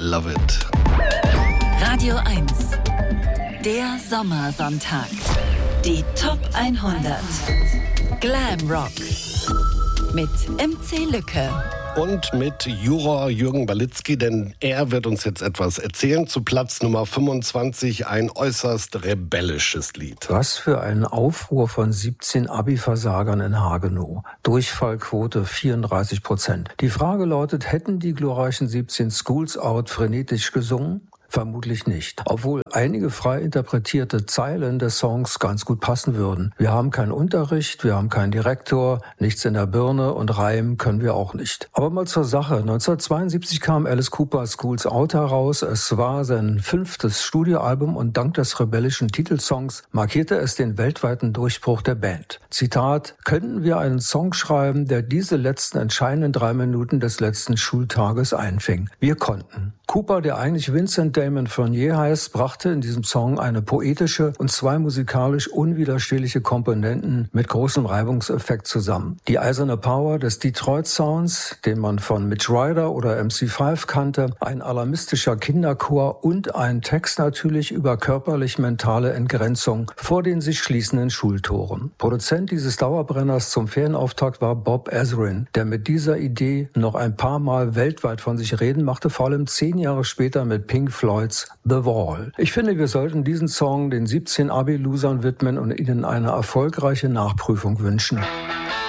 Love It. Radio 1. Der Sommersonntag. Die Top 100. Glam Rock. Mit MC Lücke. Und mit Juror Jürgen Balitzky, denn er wird uns jetzt etwas erzählen zu Platz Nummer 25, ein äußerst rebellisches Lied. Was für ein Aufruhr von 17 Abi-Versagern in Hagenow. Durchfallquote 34%. Die Frage lautet, hätten die glorreichen 17 Schools Out frenetisch gesungen? Vermutlich nicht. Obwohl einige frei interpretierte Zeilen des Songs ganz gut passen würden. Wir haben keinen Unterricht, wir haben keinen Direktor, nichts in der Birne und reimen können wir auch nicht. Aber mal zur Sache. 1972 kam Alice Cooper Schools Out heraus. Es war sein 5. Studioalbum und dank des rebellischen Titelsongs markierte es den weltweiten Durchbruch der Band. Zitat: Könnten wir einen Song schreiben, der diese letzten entscheidenden 3 Minuten des letzten Schultages einfing? Wir konnten. Cooper, der eigentlich Vincent Damon Fournier heißt, brachte in diesem Song eine poetische und 2 musikalisch unwiderstehliche Komponenten mit großem Reibungseffekt zusammen. Die eiserne Power des Detroit Sounds, den man von Mitch Ryder oder MC5 kannte, ein alarmistischer Kinderchor und ein Text natürlich über körperlich-mentale Entgrenzung vor den sich schließenden Schultoren. Produzent dieses Dauerbrenners zum Ferienauftakt war Bob Ezrin, der mit dieser Idee noch ein paar Mal weltweit von sich reden machte, vor allem 10 Jahre später mit Pink Floyds The Wall. Ich finde, wir sollten diesen Song den 17 Abi-Losern widmen und ihnen eine erfolgreiche Nachprüfung wünschen.